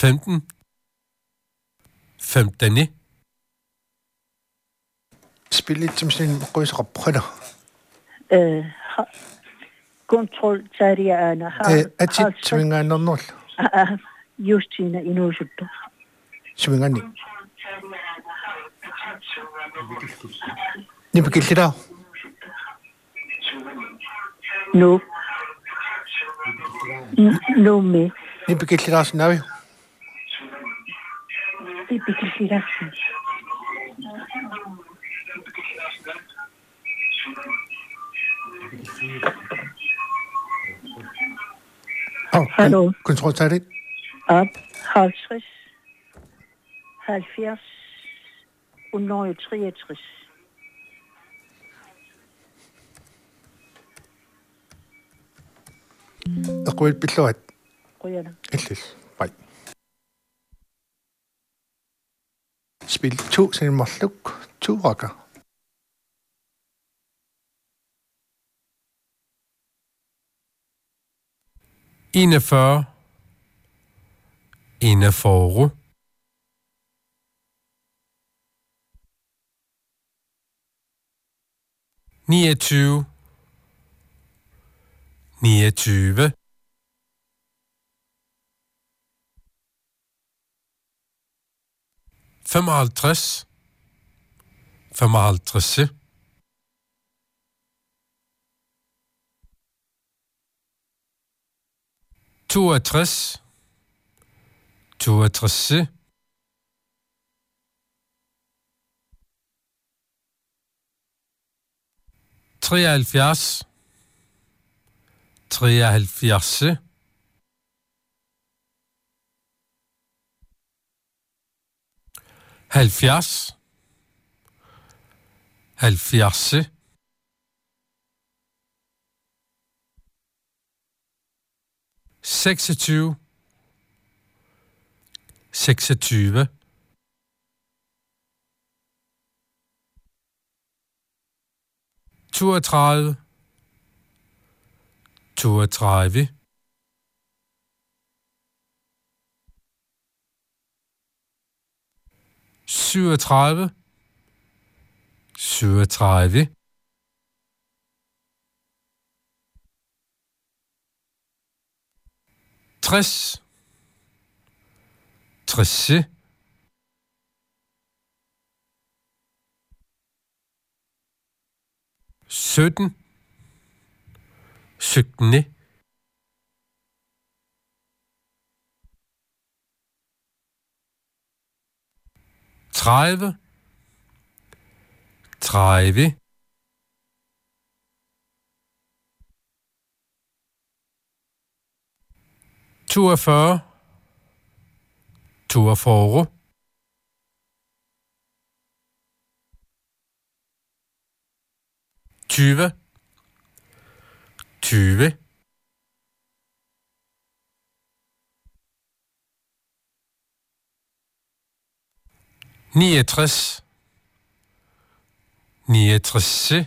15. 15. Spillet som sin røsrapprøtter. Kontrol taria har. Atit svinga nonnol. Justina inusuttu. Svingani. Nipikiltida. No. No me. Nipikiltida snavi. Nipikiltida. Hallo. Kontroltarit. Op. 50. 70. 163. Aquel pilloat. Qoyana. Illis. Bai. Spil 2 sin molluk. 2 raka. Enogfyrre. Enogfyrre. 29. 29. 55. 55. 62. 62. 73. 73. 70. 70. 26. 26. 32. 32. 37. 37. 60. 60. 17. 17. 30. 30. 42. 42. 20. 20. 69. 69.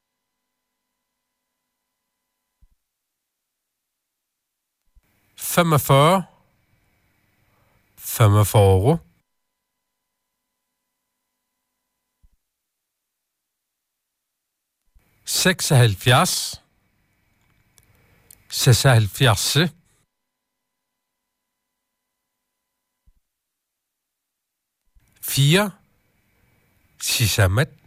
45. 45. 76. 76. 4. Sisamat.